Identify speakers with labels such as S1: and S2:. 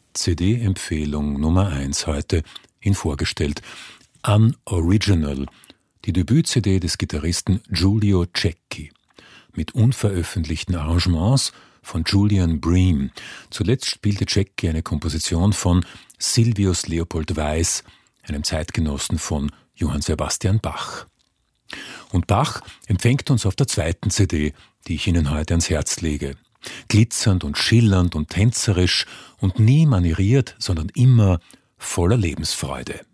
S1: CD-Empfehlung Nummer 1 heute, Ihnen vorgestellt. Unoriginal, die Debüt-CD des Gitarristen Giulio Cecchi. Mit unveröffentlichten Arrangements von Julian Bream. Zuletzt spielte Cecchi eine Komposition von Silvius Leopold Weiß, einem Zeitgenossen von Johann Sebastian Bach. Und Bach empfängt uns auf der zweiten CD, die ich Ihnen heute ans Herz lege. Glitzernd und schillernd und tänzerisch und nie manieriert, sondern immer voller Lebensfreude.